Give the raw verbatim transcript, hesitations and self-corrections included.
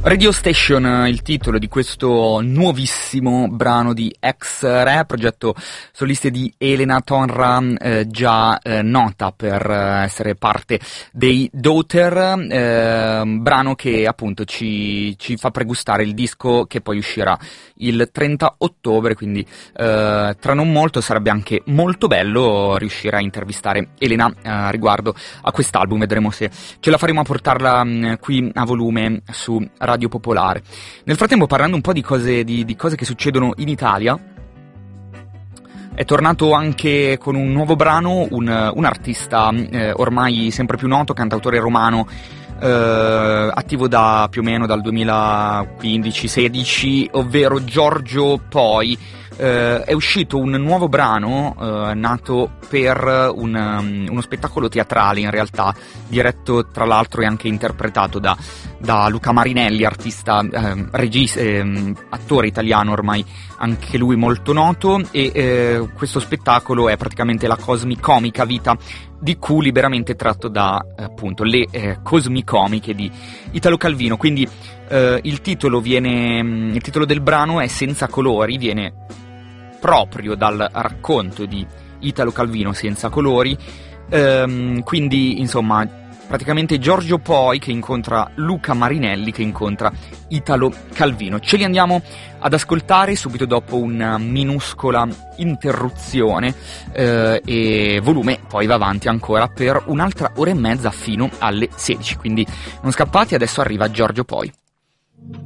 Radio Station, il titolo di questo nuovissimo brano di X-Ray, progetto solista di Elena Tonra, eh, già eh, nota per essere parte dei Daughter, eh, brano che appunto ci, ci fa pregustare il disco che poi uscirà il trenta ottobre, quindi eh, tra non molto sarebbe anche molto bello riuscire a intervistare Elena eh, riguardo a quest'album. Vedremo se ce la faremo a portarla mh, qui a volume su Radio Popolare. Nel frattempo, parlando un po' di cose, di, di cose che succedono in Italia, è tornato anche con un nuovo brano un, un artista eh, ormai sempre più noto, cantautore romano, eh, attivo da più o meno dal duemilaquindici sedici, ovvero Giorgio Poi. Uh, è uscito un nuovo brano uh, nato per un, um, uno spettacolo teatrale, in realtà diretto tra l'altro e anche interpretato da, da Luca Marinelli, artista, uh, regista, uh, attore italiano ormai anche lui molto noto, e uh, questo spettacolo è praticamente la cosmicomica vita di Q, liberamente tratto da appunto le eh, cosmicomiche di Italo Calvino. Quindi uh, il titolo viene il titolo del brano è Senza colori, viene proprio dal racconto di Italo Calvino, Senza colori, ehm, quindi insomma praticamente Giorgio Poi che incontra Luca Marinelli che incontra Italo Calvino. Ce li andiamo ad ascoltare subito dopo una minuscola interruzione eh, e volume poi va avanti ancora per un'altra ora e mezza fino alle sedici, quindi non scappate, adesso arriva Giorgio Poi.